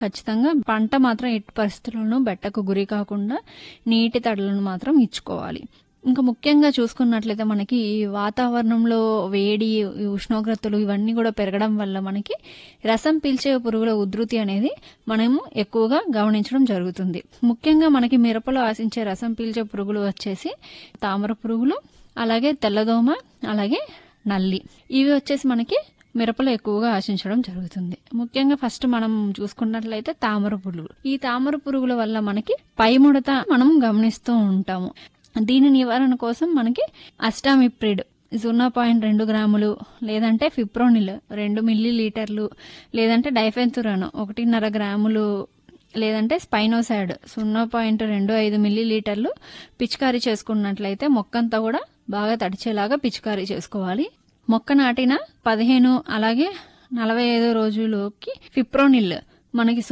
ఖచ్చితంగా పంట మాత్రం ఎట్టి పరిస్థితుల్లోనూ బెట్టకు గురి కాకుండా నీటి తడులను మాత్రం ఇచ్చుకోవాలి. ఇంకా ముఖ్యంగా చూసుకున్నట్లయితే మనకి ఈ వాతావరణంలో వేడి, ఈ ఉష్ణోగ్రతలు ఇవన్నీ కూడా పెరగడం వల్ల మనకి రసం పీల్చే పురుగుల ఉధృతి అనేది మనము ఎక్కువగా గమనించడం జరుగుతుంది. ముఖ్యంగా మనకి మిరపలో ఆశించే రసం పీల్చే పురుగులు వచ్చేసి తామర పురుగులు, అలాగే తెల్లదోమ, అలాగే నల్లి. ఇవి వచ్చేసి మనకి మిరపలో ఎక్కువగా ఆశించడం జరుగుతుంది. ముఖ్యంగా ఫస్ట్ మనం చూసుకున్నట్లయితే తామర పురుగులు. ఈ తామర పురుగుల వల్ల మనకి పై ముడత మనం గమనిస్తూ ఉంటాము. దీని నివారణ కోసం మనకి అస్టామిప్రిడ్ 0.2 గ్రాములు, లేదంటే ఫిప్రోనిల్ 2 మిల్లీలీటర్లు, లేదంటే డైఫెన్తురాన్ 1.5 గ్రాములు, లేదంటే స్పైనోసాడ్ 0.25 మిల్లీలీటర్లు పిచికారీ చేసుకున్నట్లయితే మొక్కంతా కూడా బాగా తడిచేలాగా పిచికారీ చేసుకోవాలి. మొక్క నాటిన 15 అలాగే 45 రోజుల్లోకి ఫిప్రోనిల్ మనకి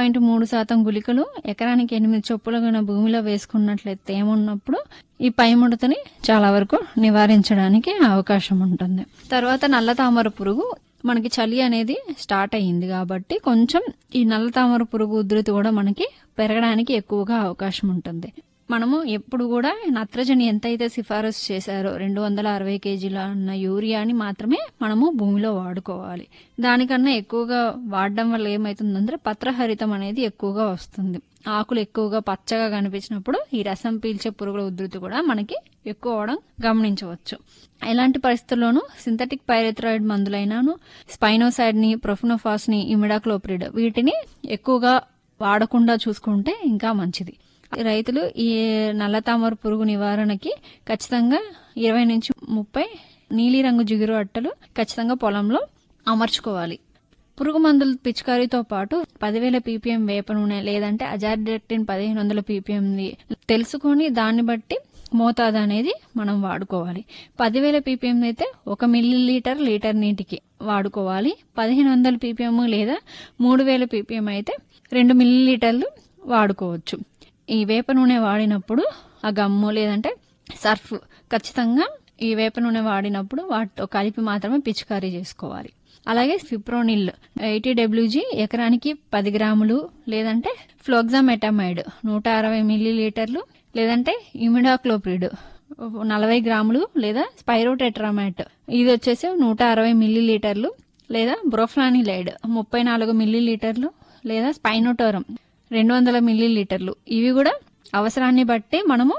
0.3% గుళికలు ఎకరానికి 8 చొప్పులుగా భూమిలో వేసుకున్నట్లయితే తేమున్నప్పుడు ఈ పై ముడతని చాలా వరకు నివారించడానికి అవకాశం ఉంటుంది. తర్వాత నల్ల తామర పురుగు, మనకి చలి అనేది స్టార్ట్ అయ్యింది కాబట్టి కొంచెం ఈ నల్ల తామర పురుగు ఉధృతి కూడా మనకి పెరగడానికి ఎక్కువగా అవకాశం ఉంటుంది. మనము ఎప్పుడు కూడా నత్రజని ఎంతైతే సిఫారసు చేశారో 260 కేజీల అన్న యూరియాని మాత్రమే మనము భూమిలో వాడుకోవాలి. దానికన్నా ఎక్కువగా వాడడం వల్ల ఏమవుతుందంటే పత్రహరితం అనేది ఎక్కువగా వస్తుంది. ఆకులు ఎక్కువగా పచ్చగా కనిపించినప్పుడు ఈ రసం పీల్చే పురుగుల ఉధృతి కూడా మనకి ఎక్కువ అవడం గమనించవచ్చు. ఎలాంటి పరిస్థితుల్లోనూ సింథటిక్ పైరెథ్రాయిడ్ మందులైనాను, స్పైనోసైడ్ ని, ప్రొఫెనోఫాస్ ని, ఇమిడాక్లోప్రిడ్ వీటిని ఎక్కువగా వాడకుండా చూసుకుంటే ఇంకా మంచిది. రైతులు ఈ నల్ల తామర పురుగు నివారణకి ఖచ్చితంగా 20 నుంచి 30 నీలిరంగు జిగురు అట్టలు ఖచ్చితంగా పొలంలో అమర్చుకోవాలి. పురుగు మందుల పిచికారీతో పాటు 10,000 ppm వేప నూనె, లేదంటే అజాడిరెక్టిన్ 1500 ppm తెలుసుకొని దాన్ని బట్టి మోతాదు అనేది మనం వాడుకోవాలి. 10,000 ppm అయితే 1 మిల్లీలీటర్ లీటర్ నీటికి వాడుకోవాలి. 1500 ppm లేదా 3000 ppm అయితే 2 మిల్లీలీటర్లు వాడుకోవచ్చు. ఈ వేప నూనె వాడినప్పుడు ఆ గమ్ము లేదంటే సర్ఫ్ ఖచ్చితంగా ఈ వేప నూనె వాడినప్పుడు వాటితో కలిపి మాత్రమే పిచికారీ చేసుకోవాలి. అలాగే ఫిప్రోనిల్ 80 WG ఎకరానికి 10 గ్రాములు, లేదంటే ఫ్లోక్సామెటమైడ్ 160 మిల్లీలీటర్లు, లేదంటే ఇమిడాక్లోప్రిడ్ 40 గ్రాములు, లేదా స్పైరోటెట్రామాట్ ఇది వచ్చేసి 160 మిల్లీలీటర్లు, లేదా బ్రోఫ్లానిలైడ్ 34 మిల్లీలీటర్లు, లేదా స్పైనోటోరం 200 మిల్లీలీటర్లు. ఇవి కూడా అవసరాన్ని బట్టి మనము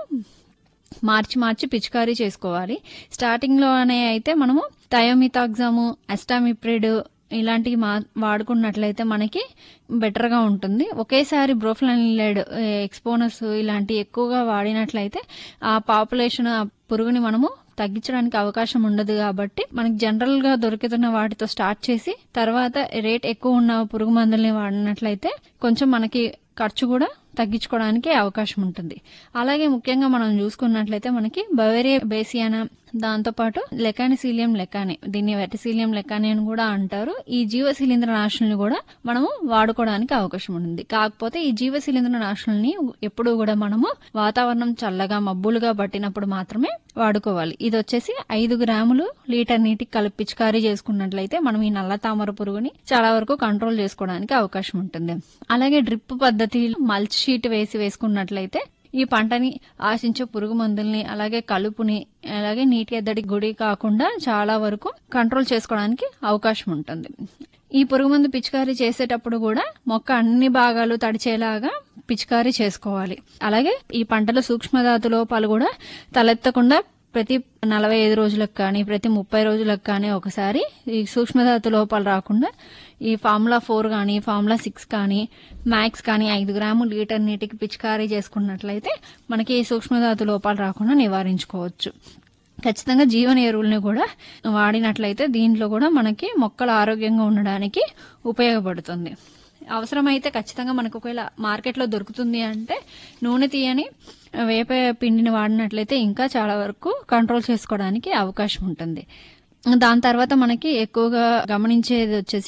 మార్చి పిచికారీ చేసుకోవాలి. స్టార్టింగ్ లోనే అయితే మనము థయోమితాగ్జాము, అస్టామిప్రిడ్ ఇలాంటివి వాడుకున్నట్లయితే మనకి బెటర్ గా ఉంటుంది. ఒకేసారి బ్రోఫ్లానిలైడ్, ఎక్స్పోనస్ ఇలాంటి ఎక్కువగా వాడినట్లయితే ఆ పాపులేషన్ ఆ పురుగుని మనము తగ్గించడానికి అవకాశం ఉండదు. కాబట్టి మనకి జనరల్ గా దొరుకుతున్న వాటితో స్టార్ట్ చేసి తర్వాత రేట్ ఎక్కువ ఉన్న పురుగు మందుల్ని వాడినట్లయితే కొంచెం మనకి ఖర్చు కూడా తగ్గించుకోవడానికి అవకాశం ఉంటుంది. అలాగే ముఖ్యంగా మనం చూసుకున్నట్లయితే మనకి బవేరియా బేసియానా, దాంతోపాటు లెకానిసీలియం లెకాని, దీన్ని వెటిసీలియం లెకాని అని కూడా అంటారు. ఈ జీవ శిలీంద్ర నాశుల్ని కూడా మనము వాడుకోవడానికి అవకాశం ఉంటుంది. కాకపోతే ఈ జీవ శిలీంద్ర నాశుల్ని ఎప్పుడు కూడా మనము వాతావరణం చల్లగా మబ్బులుగా పట్టినప్పుడు మాత్రమే వాడుకోవాలి. ఇది వచ్చేసి 5 గ్రాములు లీటర్ నీటికి కలిపి పిచికారీ చేసుకున్నట్లయితే మనం ఈ నల్ల తామర పురుగుని చాలా వరకు కంట్రోల్ చేసుకోవడానికి అవకాశం ఉంటుంది. అలాగే డ్రిప్ పద్ధతి, మల్చ్ షీట్ వేసుకున్నట్లయితే ఈ పంటని ఆశించే పురుగు మందుల్ని, అలాగే కలుపుని, అలాగే నీటి ఎద్దడి గుడి కాకుండా చాలా వరకు కంట్రోల్ చేసుకోవడానికి అవకాశం ఉంటుంది. ఈ పురుగు మందు పిచికారీ చేసేటప్పుడు కూడా మొక్క అన్ని భాగాలు తడిచేలాగా పిచికారీ చేసుకోవాలి. అలాగే ఈ పంటలో సూక్ష్మధాతు లోపాలు కూడా తలెత్తకుండా ప్రతి 45 రోజులకు కానీ ప్రతి 30 రోజులకు కానీ ఒకసారి ఈ సూక్ష్మధాతు లోపాలు రాకుండా ఈ ఫార్ములా 4 కానీ ఫార్ములా 6 కానీ మ్యాక్స్ కానీ 5 గ్రాములు లీటర్ నీటికి పిచికారీ చేసుకున్నట్లయితే మనకి ఈ సూక్ష్మధాతు లోపాలు రాకుండా నివారించుకోవచ్చు. ఖచ్చితంగా జీవన ఎరువుల్ని కూడా వాడినట్లయితే దీంట్లో కూడా మనకి మొక్కలు ఆరోగ్యంగా ఉండడానికి ఉపయోగపడుతుంది. అవసరమైతే ఖచ్చితంగా మనకు ఒకవేళ మార్కెట్లో దొరుకుతుంది అంటే నూనె తీయని వేప పిండిని వాడినట్లయితే ఇంకా చాలా వరకు కంట్రోల్ చేసుకోవడానికి అవకాశం ఉంటుంది. దాని తర్వాత మనకి ఎక్కువగా గమనించేది వచ్చేసి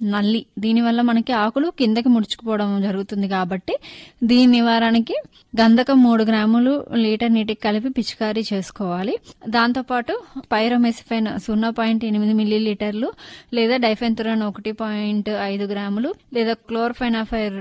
నల్లి. దీనివల్ల మనకి ఆకులు కిందకి ముడుచుకుపోవడం జరుగుతుంది కాబట్టి దీని నివారణకి గంధకం 3 గ్రాములు లీటర్ నీటికి కలిపి పిచికారీ చేసుకోవాలి. దాంతోపాటు పైరోమెసిఫైన్ 0.8 మిల్లీలీటర్లు లేదా డైఫెన్తురాన్ 1.5 గ్రాములు లేదా క్లోర్ఫెనాఫైర్